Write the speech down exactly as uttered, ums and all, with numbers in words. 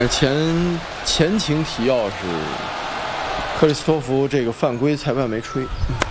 前前情提要是，克里斯托弗这个犯规裁判没吹。